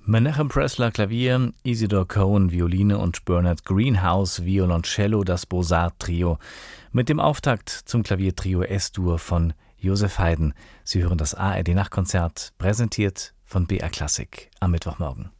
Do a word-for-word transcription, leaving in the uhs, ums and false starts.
Menachem Pressler Klavier, Isidore Cohen Violine und Bernard Greenhouse Violoncello, das Beaux-Arts-Trio mit dem Auftakt zum Klaviertrio S-Dur von Joseph Haydn. Sie hören das A R D-Nachtkonzert, präsentiert von B R Klassik am Mittwochmorgen.